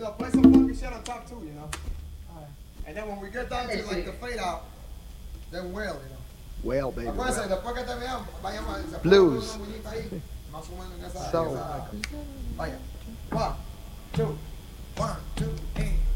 know, play some funky shit on top too, you know. And then when we get down to like the fade out, then wail, you know. Wail, baby. Acuérdense, después que te vean, vayamos a Blues. una muñeca ahí, más o menos en esa. So. Vaya. 1, 2.